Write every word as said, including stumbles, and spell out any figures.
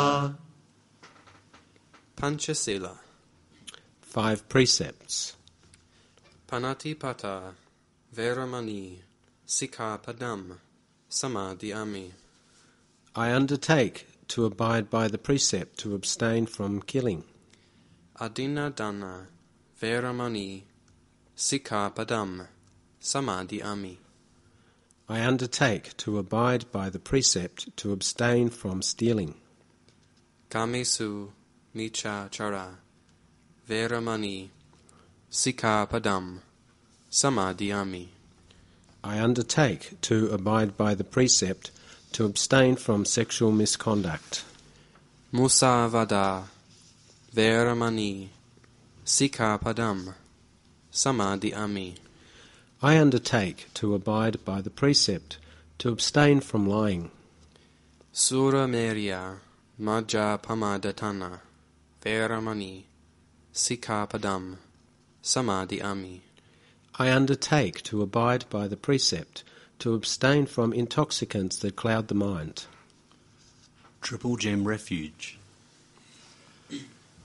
Panchasila. Five precepts. Panatipata, Veramani, Sikkhapadam, Samadhiyami. I undertake to abide by the precept to abstain from killing. Adinadana, Veramani, Sikkhapadam, Samadhiyami. I undertake to abide by the precept to abstain from stealing. Kamesu, Michachara, Veramani, Sikkhapadam, Samadhiyami. I undertake to abide by the precept to abstain from sexual misconduct. Musavada, Veramani, Sikkhapadam, Samadhiyami. I undertake to abide by the precept to abstain from lying. Suramerya, Majjapamadhatana, Veramani, Sikkhapadam, Samadhiyami. I undertake to abide by the precept to abstain from intoxicants that cloud the mind. Triple Gem Refuge.